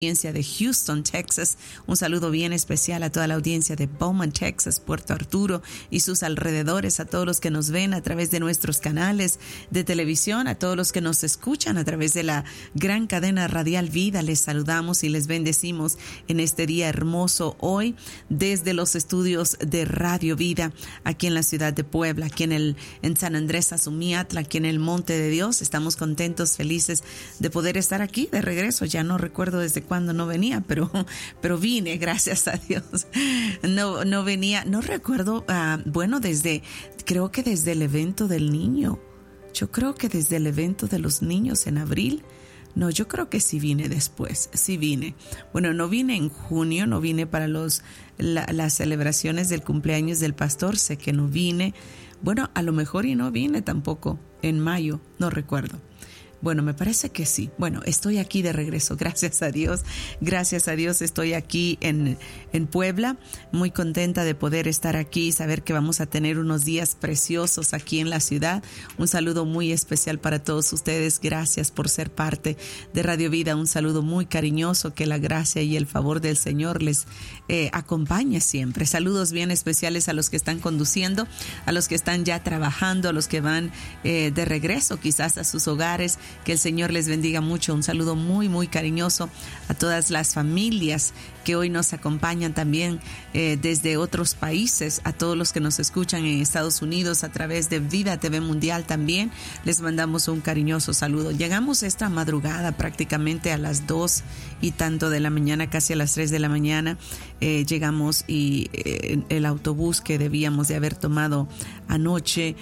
audiencia de Houston, Texas. Un saludo bien especial a toda la audiencia de Beaumont, Texas, Puerto Arturo y sus alrededores, a todos los que nos ven a través de nuestros canales de televisión, a todos los que nos escuchan a través de la gran cadena radial Vida. Les saludamos y les bendecimos en este día hermoso hoy desde los estudios de Radio Vida aquí en la ciudad de Puebla, aquí en San Andrés Azumiatla, aquí en el Monte de Dios. Estamos contentos, felices de poder estar aquí de regreso. Ya no recuerdo desde cuando no venía, pero vine, gracias a Dios. No venía, no recuerdo, creo que desde el evento del niño. Yo creo que desde el evento de los niños en abril. No, yo creo que sí vine después, sí vine. Bueno, no vine en junio, no vine para las celebraciones del cumpleaños del pastor, sé que no vine. Bueno, a lo mejor y no vine tampoco en mayo, no recuerdo. Bueno, me parece que sí. Bueno, estoy aquí de regreso, gracias a Dios. Gracias a Dios estoy aquí en Puebla, muy contenta de poder estar aquí y saber que vamos a tener unos días preciosos aquí en la ciudad. Un saludo muy especial para todos ustedes. Gracias por ser parte de Radio Vida. Un saludo muy cariñoso. Que la gracia y el favor del Señor les acompañe siempre. Saludos bien especiales a los que están conduciendo, a los que están ya trabajando, a los que van de regreso quizás a sus hogares. Que el Señor les bendiga mucho. Un saludo muy, muy cariñoso a todas las familias que hoy nos acompañan también desde otros países, a todos los que nos escuchan en Estados Unidos a través de Vida TV Mundial también. Les mandamos un cariñoso saludo. Llegamos esta madrugada prácticamente a las 2 y tanto de la mañana, casi a las 3 de la mañana. Llegamos y el autobús que debíamos de haber tomado anoche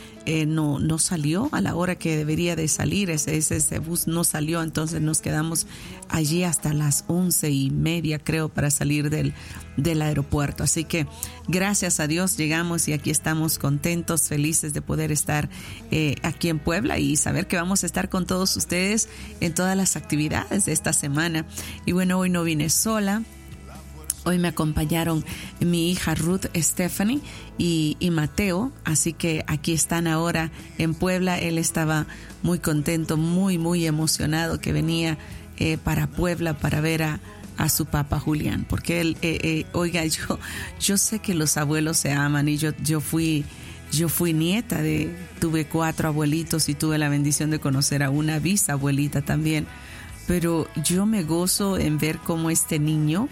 no salió a la hora que debería de salir. Ese bus no salió, entonces nos quedamos allí hasta las 11:30, creo, para salir del aeropuerto. Así que gracias a Dios llegamos y aquí estamos contentos, felices de poder estar aquí en Puebla y saber que vamos a estar con todos ustedes en todas las actividades de esta semana. Y bueno, hoy no vine sola. Hoy me acompañaron mi hija Ruth Stephanie y Mateo, así que aquí están ahora en Puebla. Él estaba muy contento, muy, muy emocionado que venía para Puebla para ver a su papá Julián, porque él, oiga, yo sé que los abuelos se aman y yo fui nieta tuve 4 abuelitos y tuve la bendición de conocer a una bisabuelita también, pero yo me gozo en ver cómo este niño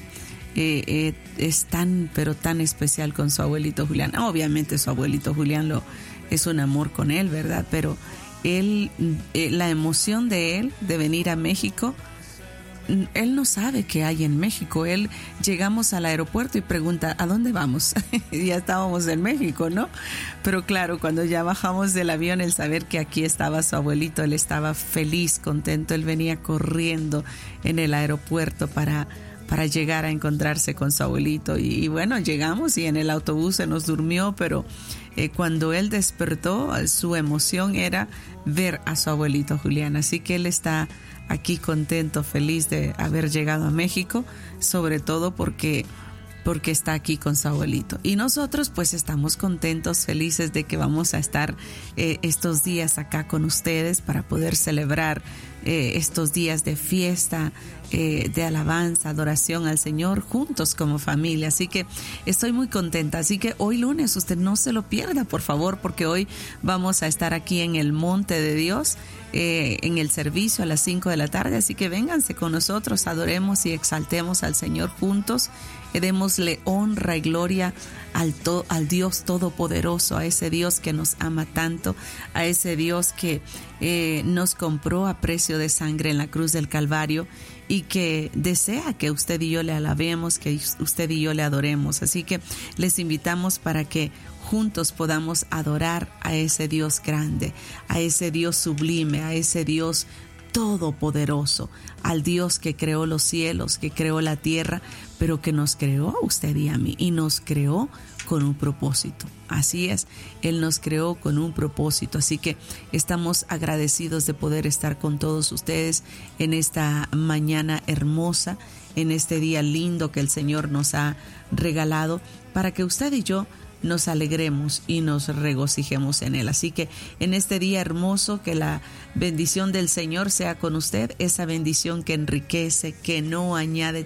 es tan, pero tan especial con su abuelito Julián. Obviamente su abuelito Julián es un amor con él, ¿verdad? Pero él, la emoción de él de venir a México, él no sabe qué hay en México. Llegamos al aeropuerto y pregunta, ¿a dónde vamos? Ya estábamos en México, ¿no? Pero claro, cuando ya bajamos del avión, el saber que aquí estaba su abuelito, él estaba feliz, contento. Él venía corriendo en el aeropuerto para llegar a encontrarse con su abuelito. Y bueno, llegamos y en el autobús se nos durmió, pero cuando él despertó, su emoción era ver a su abuelito Julián. Así que él está aquí contento, feliz de haber llegado a México, sobre todo porque está aquí con su abuelito. Y nosotros pues estamos contentos, felices de que vamos a estar estos días acá con ustedes para poder celebrar estos días de fiesta, de alabanza, adoración al Señor juntos como familia. Así que estoy muy contenta. Así que hoy lunes usted no se lo pierda, por favor, porque hoy vamos a estar aquí en el Monte de Dios, en el servicio a las 5 de la tarde. Así que vénganse con nosotros, adoremos y exaltemos al Señor juntos. Démosle honra y gloria al Dios Todopoderoso, a ese Dios que nos ama tanto, a ese Dios que nos compró a precio de sangre en la cruz del Calvario y que desea que usted y yo le alabemos, que usted y yo le adoremos. Así que les invitamos para que juntos podamos adorar a ese Dios grande, a ese Dios sublime, a ese Dios todopoderoso, al Dios que creó los cielos, que creó la tierra, pero que nos creó a usted y a mí y nos creó con un propósito. Así es, Él nos creó con un propósito. Así que estamos agradecidos de poder estar con todos ustedes en esta mañana hermosa, en este día lindo que el Señor nos ha regalado, para que usted y yo nos alegremos y nos regocijemos en Él. Así que en este día hermoso, que la bendición del Señor sea con usted, esa bendición que enriquece, que no añade